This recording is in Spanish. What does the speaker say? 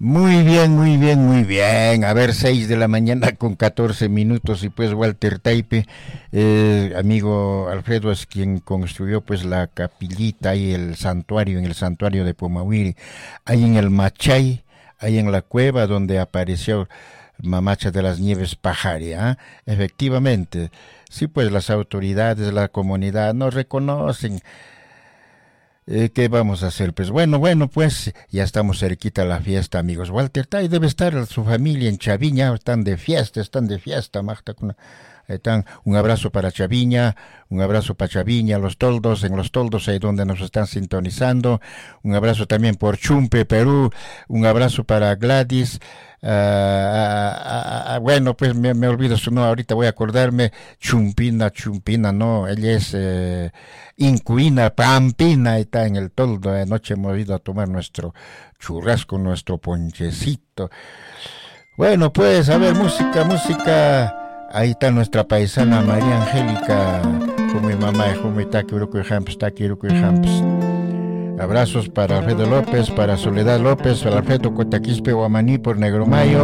Muy bien, muy bien, muy bien. A ver, 6 de la mañana con 14 minutos y pues Walter Taipe, amigo Alfredo es quien construyó pues la capillita y el santuario, en el santuario de Pumahuiri, ahí en el Machay, ahí en la cueva donde apareció Mamacha de las Nieves Pajaria, ¿eh? Efectivamente, sí pues las autoridades, la comunidad no reconocen. ¿Qué vamos a hacer? Pues bueno, pues ya estamos cerquita a la fiesta, amigos. Walter Tai debe estar su familia en Chaviña, están de fiesta, Magda. Están, un abrazo para Chaviña, un abrazo para Chaviña, los toldos, en los toldos ahí donde nos están sintonizando, un abrazo también por Chumpe, Perú, un abrazo para Gladys, bueno, pues me olvido su nombre, ahorita voy a acordarme, Chumpina, no, ella es Incuina, Pampina, está en el toldo, anoche hemos ido a tomar nuestro churrasco, nuestro ponchecito. Bueno, pues, a ver, música. Ahí está nuestra paisana María Angélica, con mi mamá, abrazos para Alfredo López, para Soledad López, para Alfredo Cotaquispe Guamaní por Negromayo.